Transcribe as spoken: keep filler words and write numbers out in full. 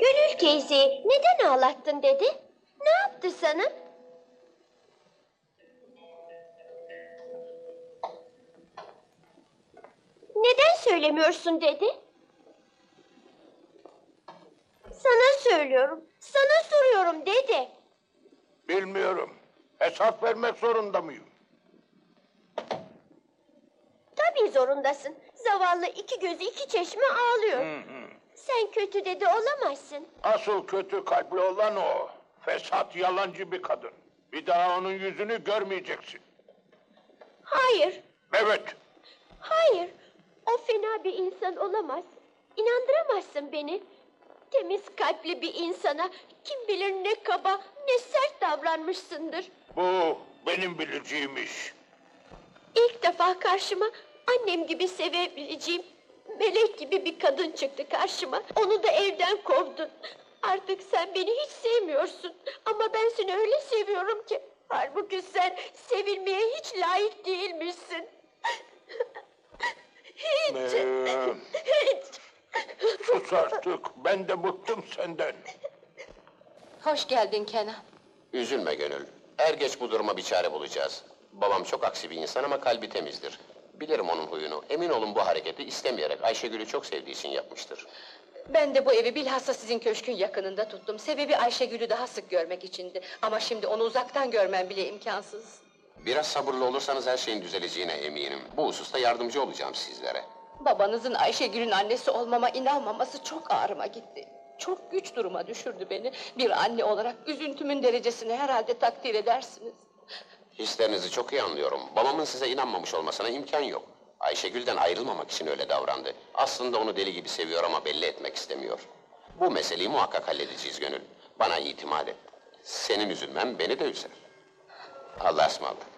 Gönül teyzeyi neden ağlattın dedi? Ne yaptı sana? Neden söylemiyorsun dedi? Sana söylüyorum, sana soruyorum dedi. Bilmiyorum. Hesap vermek zorunda mıyım? Tabii zorundasın. Zavallı iki gözü iki çeşme ağlıyor. Hı hı. Sen kötü dedi olamazsın. Asıl kötü kalpli olan o. Fesat, yalancı bir kadın. Bir daha onun yüzünü görmeyeceksin. Hayır, Evet. hayır. O fena bir insan olamaz. İnandıramazsın beni. Temiz kalpli bir insana kim bilir ne kaba, ne sert davranmışsındır. Bu benim bileceğim iş. İlk defa karşıma annem gibi sevebileceğim, melek gibi bir kadın çıktı karşıma. Onu da evden kovdun. Artık sen beni hiç sevmiyorsun. Ama ben seni öyle seviyorum ki. Halbuki sen sevilmeye hiç layık değilmişsin. Hiç. Ee, Hiç. sus artık. Ben de bıktım senden. Hoş geldin Kenan. Üzülme Gönül. Er geç bu duruma bir çare bulacağız. Babam çok aksi bir insan ama kalbi temizdir. Bilirim onun huyunu. Emin olun bu hareketi istemeyerek Ayşegül'ü çok sevdiği için yapmıştır. Ben de bu evi bilhassa sizin köşkün yakınında tuttum. Sebebi Ayşegül'ü daha sık görmek içindi. Ama şimdi onu uzaktan görmem bile imkansız. Biraz sabırlı olursanız her şeyin düzeleceğine eminim. Bu hususta yardımcı olacağım sizlere. Babanızın Ayşegül'ün annesi olmama inanmaması çok ağrıma gitti. Çok güç duruma düşürdü beni. Bir anne olarak üzüntümün derecesini herhalde takdir edersiniz. Hislerinizi çok iyi anlıyorum. Babamın size inanmamış olmasına imkan yok. Ayşegül'den ayrılmamak için öyle davrandı. Aslında onu deli gibi seviyor ama belli etmek istemiyor. Bu meseleyi muhakkak halledeceğiz Gönül. Bana itimat et. Senin üzülmen beni de üzer. Allah'a ısmarladık.